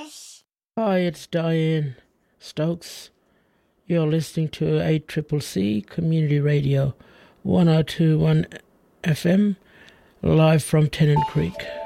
Yes. Hi, it's Diane Stokes. You're listening to 8CCC Community Radio 1021 FM, live from Tennant Creek.